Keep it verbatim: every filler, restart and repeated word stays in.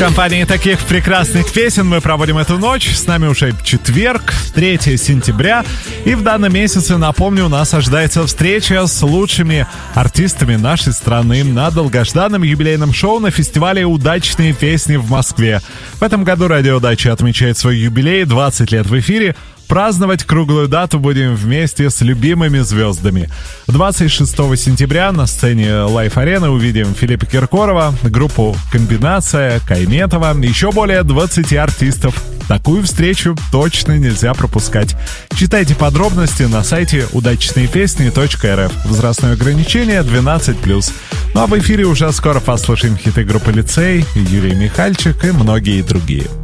компании таких прекрасных песен мы проводим эту ночь. С нами уже четверг, третьего сентября. И в данном месяце, напомню, у нас ожидается встреча с лучшими артистами нашей страны на долгожданном юбилейном шоу на фестивале «Удачные песни» в Москве. В этом году Радио Дача отмечает свой юбилей, двадцать лет в эфире. Праздновать круглую дату будем вместе с любимыми звездами. двадцать шестого сентября на сцене Лайф-арены увидим Филиппа Киркорова, группу «Комбинация», Кайметова, еще более двадцати артистов. Такую встречу точно нельзя пропускать. Читайте подробности на сайте удачные песни точка эр эф. Возрастное ограничение двенадцать плюс. Ну а в эфире уже скоро послушаем хиты группы «Лицей», Юрий Михальчик и многие другие.